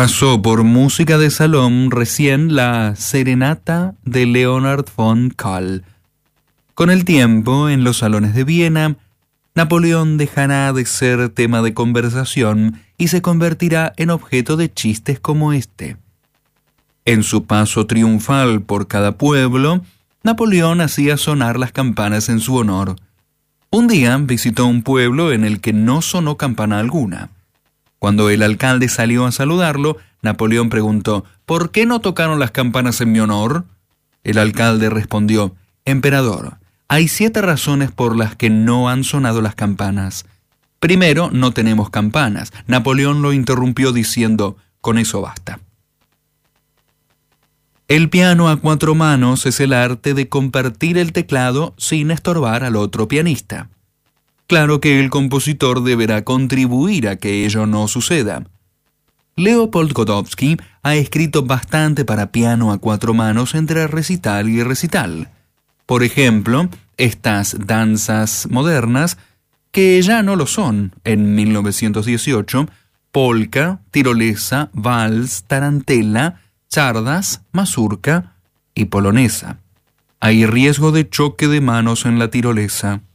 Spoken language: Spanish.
Pasó por música de salón recién la Serenata de Leonard von Kahl. Con el tiempo, en los salones de Viena, Napoleón dejará de ser tema de conversación y se convertirá en objeto de chistes como este. En su paso triunfal por cada pueblo, Napoleón hacía sonar las campanas en su honor. Un día visitó un pueblo en el que no sonó campana alguna. Cuando el alcalde salió a saludarlo, Napoleón preguntó: ¿por qué no tocaron las campanas en mi honor? El alcalde respondió: Emperador, hay 7 razones por las que no han sonado las campanas. Primero, no tenemos campanas. Napoleón lo interrumpió diciendo: con eso basta. El piano a 4 manos es el arte de compartir el teclado sin estorbar al otro pianista. Claro que el compositor deberá contribuir a que ello no suceda. Leopold Godowsky ha escrito bastante para piano a 4 manos entre recital y recital. Por ejemplo, estas danzas modernas, que ya no lo son, en 1918, polka, tirolesa, vals, tarantela, chardas, mazurca y polonesa. Hay riesgo de choque de manos en la tirolesa.